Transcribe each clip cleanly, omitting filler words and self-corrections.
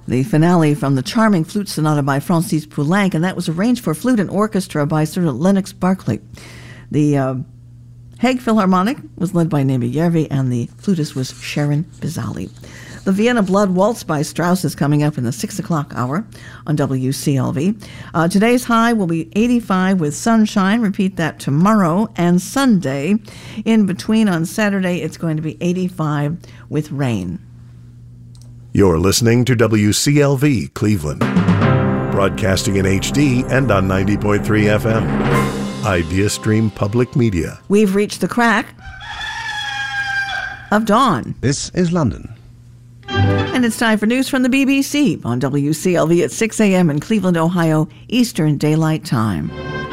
The finale from the charming flute sonata by Francis Poulenc, and that was arranged for flute and orchestra by Sir Lennox Berkeley. The Hague Philharmonic was led by Nemi Järvi, and the flutist was Sharon Bizali. The Vienna Blood Waltz by Strauss is coming up in the 6 o'clock hour on WCLV. Today's high will be 85 with sunshine. Repeat that tomorrow and Sunday. In between on Saturday, it's going to be 85 with rain. You're listening to WCLV Cleveland, broadcasting in HD and on 90.3 FM. IdeaStream Public Media. We've reached the crack of dawn. This is London. And it's time for news from the BBC on WCLV at 6 a.m. in Cleveland, Ohio, Eastern Daylight Time.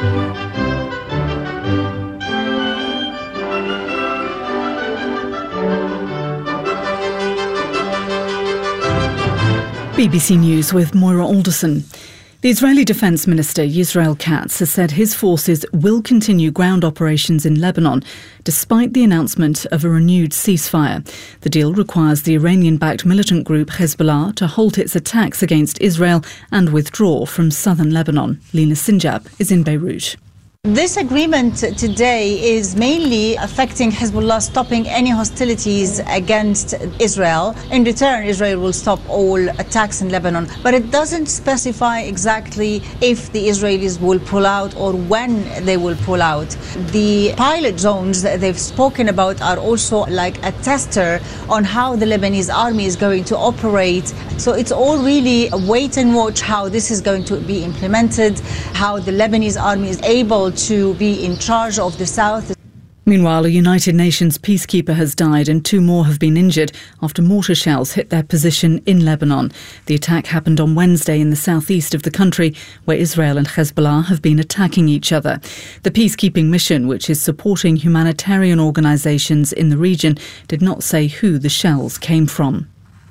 BBC News with Moira Alderson. The Israeli Defence Minister Yisrael Katz has said his forces will continue ground operations in Lebanon despite the announcement of a renewed ceasefire. The deal requires the Iranian-backed militant group Hezbollah to halt its attacks against Israel and withdraw from southern Lebanon. Lina Sinjab is in Beirut. This agreement today is mainly affecting Hezbollah stopping any hostilities against Israel. In return, Israel will stop all attacks in Lebanon. But it doesn't specify exactly if the Israelis will pull out or when they will pull out. The pilot zones that they've spoken about are also like a tester on how the Lebanese army is going to operate. So it's all really a wait and watch how this is going to be implemented, how the Lebanese army is able to be in charge of the south. Meanwhile, a United Nations peacekeeper has died and 2 more have been injured after mortar shells hit their position in Lebanon. The attack happened on Wednesday in the southeast of the country, where Israel and Hezbollah have been attacking each other. The peacekeeping mission, which is supporting humanitarian organisations in the region, did not say who the shells came from.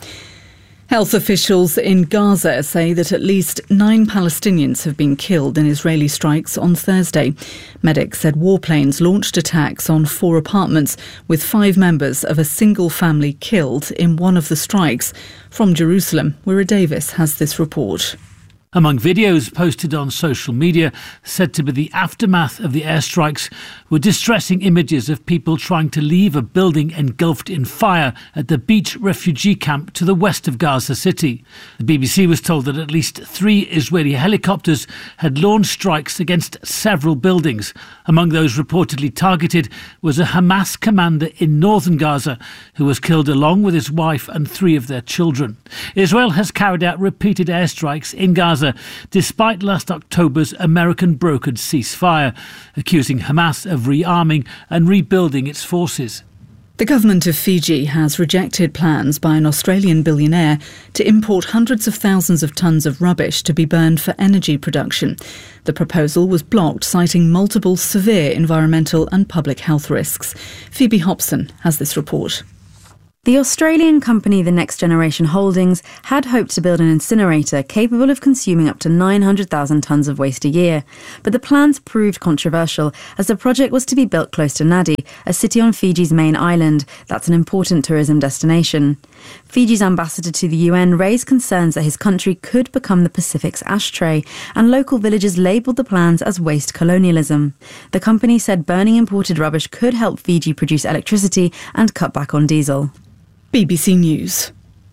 Health officials in Gaza say that at least 9 Palestinians have been killed in Israeli strikes on Thursday. Medics said warplanes launched attacks on 4 apartments, with 5 members of a single family killed in one of the strikes. From Jerusalem, Wira Davis has this report. Among videos posted on social media, said to be the aftermath of the airstrikes, were distressing images of people trying to leave a building engulfed in fire at the beach refugee camp to the west of Gaza City. The BBC was told that at least 3 Israeli helicopters had launched strikes against several buildings. Among those reportedly targeted was a Hamas commander in northern Gaza, who was killed along with his wife and 3 of their children. Israel has carried out repeated airstrikes in Gaza despite last October's American-brokered ceasefire, accusing Hamas of rearming and rebuilding its forces. The government of Fiji has rejected plans by an Australian billionaire to import hundreds of thousands of tonnes of rubbish to be burned for energy production. The proposal was blocked, citing multiple severe environmental and public health risks. Phoebe Hobson has this report. The Australian company The Next Generation Holdings had hoped to build an incinerator capable of consuming up to 900,000 tonnes of waste a year. But the plans proved controversial as the project was to be built close to Nadi, a city on Fiji's main island that's an important tourism destination. Fiji's ambassador to the UN raised concerns that his country could become the Pacific's ashtray, and local villagers labelled the plans as waste colonialism. The company said burning imported rubbish could help Fiji produce electricity and cut back on diesel. BBC News.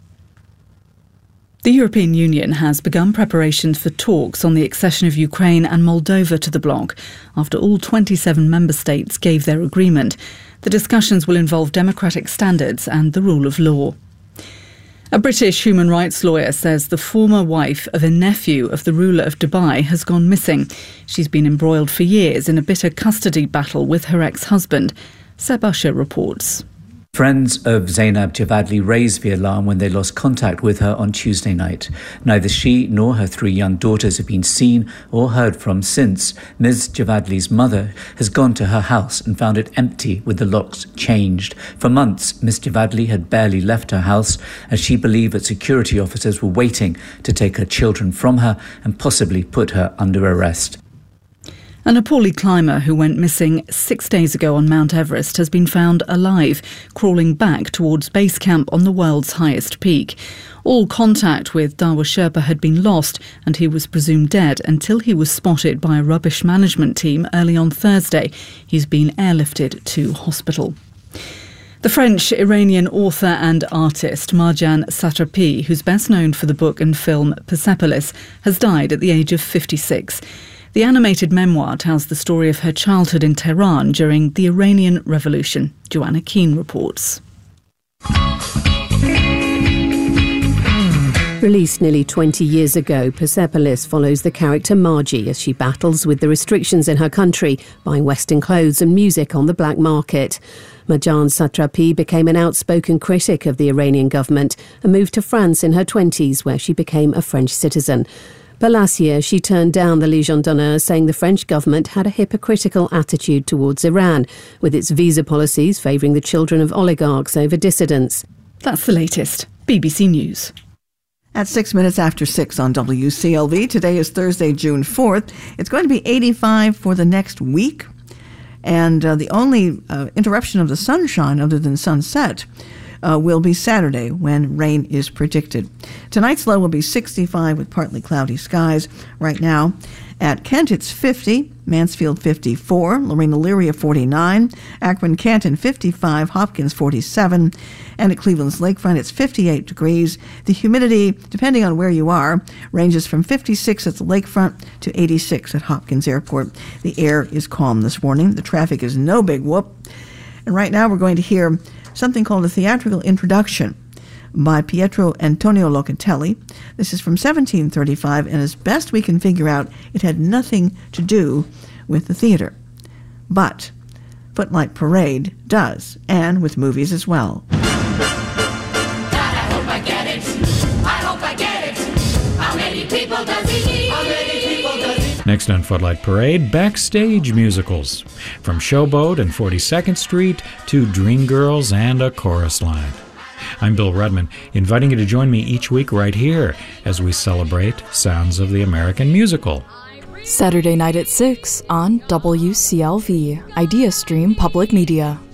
The European Union has begun preparations for talks on the accession of Ukraine and Moldova to the bloc after all 27 member states gave their agreement. The discussions will involve democratic standards and the rule of law. A British human rights lawyer says the former wife of a nephew of the ruler of Dubai has gone missing. She's been embroiled for years in a bitter custody battle with her ex-husband. Seb Usher reports. Friends of Zainab Javadli raised the alarm when they lost contact with her on Tuesday night. Neither she nor her 3 young daughters have been seen or heard from since. Ms. Javadli's mother has gone to her house and found it empty with the locks changed. For months, Ms. Javadli had barely left her house as she believed that security officers were waiting to take her children from her and possibly put her under arrest. A Nepali climber who went missing 6 days ago on Mount Everest has been found alive, crawling back towards base camp on the world's highest peak. All contact with Dawa Sherpa had been lost and he was presumed dead until he was spotted by a rubbish management team early on Thursday. He's been airlifted to hospital. The French-Iranian author and artist Marjane Satrapi, who's best known for the book and film Persepolis, has died at the age of 56. The animated memoir tells the story of her childhood in Tehran during the Iranian Revolution. Joanna Keane reports. Released nearly 20 years ago, Persepolis follows the character Margie as she battles with the restrictions in her country, buying Western clothes and music on the black market. Marjane Satrapi became an outspoken critic of the Iranian government and moved to France in her 20s, where she became a French citizen. But last year, she turned down the Légion d'honneur, saying the French government had a hypocritical attitude towards Iran, with its visa policies favouring the children of oligarchs over dissidents. That's the latest. BBC News. At 6 minutes after 6 on WCLV, today is Thursday, June 4th. It's going to be 85 for the next week. And the only interruption of the sunshine other than sunset will be Saturday when rain is predicted. Tonight's low will be 65 with partly cloudy skies. Right now at Kent it's 50, Mansfield 54, Lorraine Elyria 49, Akron Canton 55, Hopkins 47, and at Cleveland's lakefront it's 58 degrees. The humidity, depending on where you are, ranges from 56 at the lakefront to 86 at Hopkins Airport. The air is calm this morning. The traffic is no big whoop. And right now we're going to hear something called a theatrical introduction by Pietro Antonio Locatelli. This is from 1735, and as best we can figure out, it had nothing to do with the theater. But Footlight Parade does, and with movies as well. God, I hope I get it. I hope I get it. How many people does he need? How many people does he need? Next on Footlight Parade, backstage musicals. From Showboat and 42nd Street to Dreamgirls and A Chorus Line. I'm Bill Rudman, inviting you to join me each week right here as we celebrate Sounds of the American Musical. Saturday night at 6 on WCLV, IdeaStream Public Media.